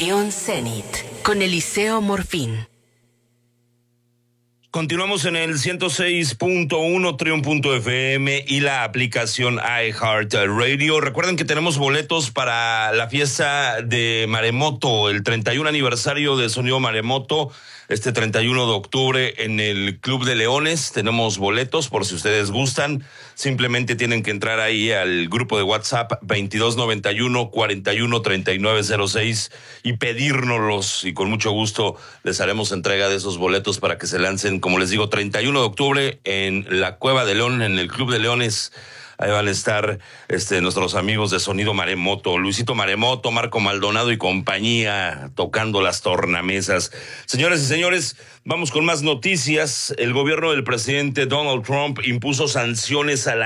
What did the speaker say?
Trión Zenit con Eliseo Morfín. Continuamos en el 106.1 Trión.fm y la aplicación iHeartRadio. Recuerden que tenemos boletos para la fiesta de Maremoto, el 31 aniversario de Sonido Maremoto, este 31 de octubre en el Club de Leones. Tenemos boletos por si ustedes gustan. Simplemente tienen que entrar ahí al grupo de WhatsApp 2291-413906 y pedírnoslos, y con mucho gusto les haremos entrega de esos boletos para que se lancen, como les digo, 31 de octubre en la Cueva de León, en el Club de Leones. Ahí van a estar nuestros amigos de Sonido Maremoto, Luisito Maremoto, Marco Maldonado y compañía, tocando las tornamesas. Señoras y señores, vamos con más noticias. El gobierno del presidente Donald Trump impuso sanciones a la